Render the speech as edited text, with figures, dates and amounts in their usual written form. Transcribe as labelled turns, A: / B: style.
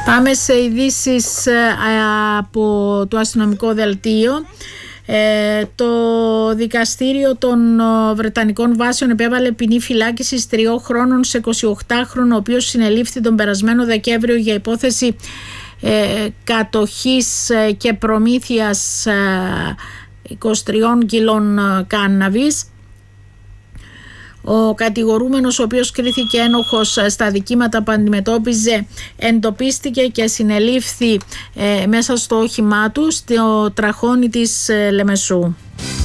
A: Πάμε σε ειδήσεις από το αστυνομικό δελτίο. Το δικαστήριο των Βρετανικών βάσεων επέβαλε ποινή φυλάκισης 3 χρόνων σε 28χρονο, ο οποίος συνελήφθη τον περασμένο Δεκέμβριο για υπόθεση κατοχής και προμήθειας 23 κιλών κάναβης. Ο κατηγορούμενος, ο οποίος κρίθηκε ένοχος στα δικήματα που αντιμετώπιζε, εντοπίστηκε και συνελήφθη μέσα στο όχημά του στο τραχώνι της Λεμεσού.